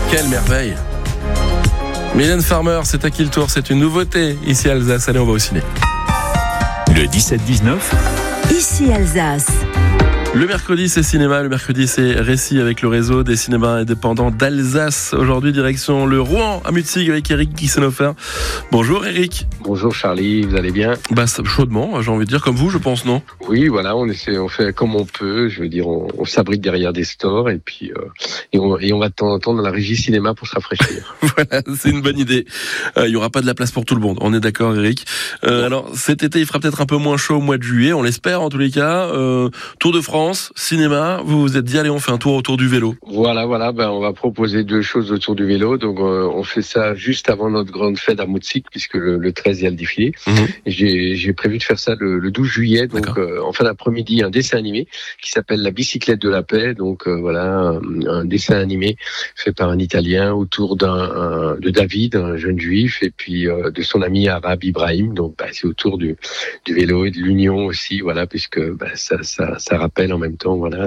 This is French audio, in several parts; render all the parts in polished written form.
Quelle merveille! Mylène Farmer, c'est à qui le tour? C'est une nouveauté ici à Alsace. Allez, on va au ciné. Le 17-19. Ici Alsace. Le mercredi, c'est cinéma. Le mercredi, c'est récit avec le réseau des cinémas indépendants d'Alsace. Aujourd'hui, direction le Rouen à Mutzig avec Eric Gissenhofer. Bonjour Eric. Bonjour Charlie, vous allez bien? Chaudement, j'ai envie de dire, comme vous, je pense, non? Oui, voilà, on fait comme on peut. Je veux dire, on s'abrite derrière des stores et puis on va de temps en temps dans la régie cinéma pour se rafraîchir. Voilà, c'est une bonne idée. Il y aura pas de la place pour tout le monde. On est d'accord, Eric. Alors, cet été, il fera peut-être un peu moins chaud au mois de juillet. On l'espère, en tous les cas. Tour de France, cinéma. Vous vous êtes dit, allez, on fait un tour autour du vélo. Voilà. On va proposer deux choses autour du vélo. Donc, on fait ça juste avant notre grande fête à Mutzig, puisque le 13, il y a le défilé. J'ai prévu de faire ça le 12 juillet. Donc, en fin d'après-midi, un dessin animé qui s'appelle La bicyclette de la paix. Donc, un dessin animé fait par un Italien autour de David, un jeune juif, et puis de son ami arabe Ibrahim. Donc, c'est autour du vélo et de l'union aussi, voilà, puisque ça rappelle en même temps, voilà,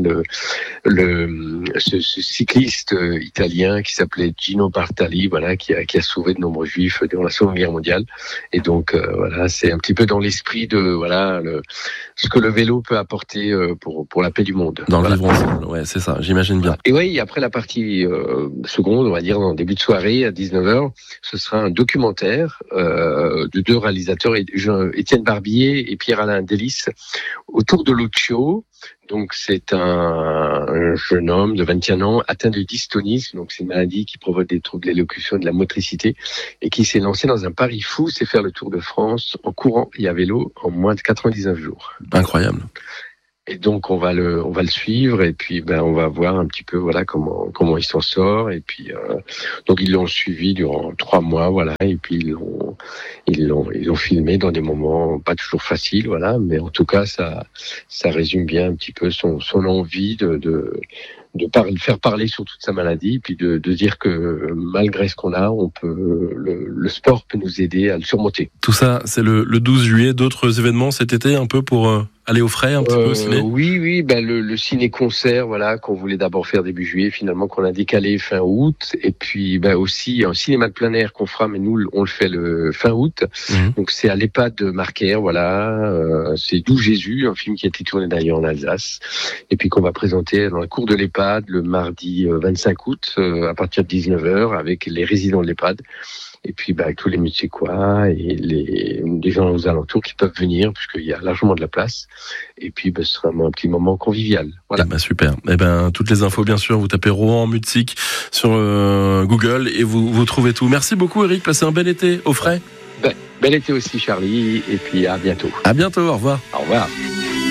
ce cycliste italien qui s'appelait Gino Bartali, voilà, qui a sauvé de nombreux juifs durant la Seconde Guerre mondiale. Et donc, c'est un petit peu dans l'esprit de, ce que le vélo peut apporter pour la paix du monde. Dans le vivre ensemble, ouais, c'est ça, j'imagine bien. Et oui, après la partie seconde, on va dire, en début de soirée, à 19h, ce sera un documentaire de deux réalisateurs, Étienne Barbier et Pierre-Alain Delis, autour de l'Occhio. Donc, c'est un jeune homme de 21 ans atteint de dystonisme. Donc, c'est une maladie qui provoque des troubles de l'élocution, de la motricité, et qui s'est lancé dans un pari fou, c'est faire le Tour de France en courant et à vélo en moins de 99 jours. Incroyable. Et donc on va le suivre et puis on va voir un petit peu comment il s'en sort, et puis donc ils l'ont suivi durant 3 mois, voilà, et puis ils l'ont filmé dans des moments pas toujours faciles, voilà, mais en tout cas ça résume bien un petit peu son envie de faire parler sur toute sa maladie, puis de dire que malgré ce qu'on a, on peut le sport peut nous aider à le surmonter. Tout ça, c'est le 12 juillet. D'autres événements cet été, un peu pour aller au frais, un petit peu au ciné? Oui, le ciné-concert, voilà, qu'on voulait d'abord faire début juillet, finalement qu'on a décalé fin août, et puis aussi un cinéma de plein air qu'on fera, mais nous on le fait le fin août. Donc c'est à l'EHPAD de Marquer, voilà, c'est D'où Jésus, un film qui a été tourné d'ailleurs en Alsace, et puis qu'on va présenter dans la cour de l'EHPAD le mardi 25 août à partir de 19h avec les résidents de l'EHPAD. Et puis avec tous les Mutzicois et des gens aux alentours qui peuvent venir, puisqu'il y a largement de la place. Et puis ce sera un petit moment convivial. Voilà. Super. Toutes les infos, bien sûr, vous tapez Rouen Mutzig sur Google et vous trouvez tout. Merci beaucoup Eric, passez un bel été au frais. Bel été aussi Charlie, et puis à bientôt. À bientôt, au revoir. Au revoir.